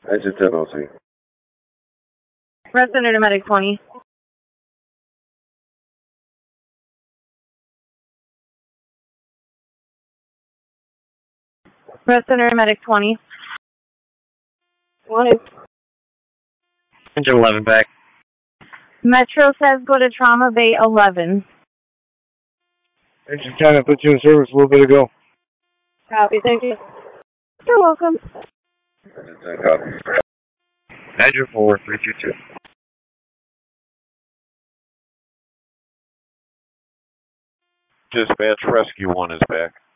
Engine 10 OC. Red Center to Medic 20. Red Center to Medic 20. What? Engine 11 back. Metro says go to Trauma Bay 11. Engine 10, I put you in service a little bit ago. Copy, thank you. You're welcome. Engine 10, copy. Engine 4, 322. Dispatch, Rescue 1 is back.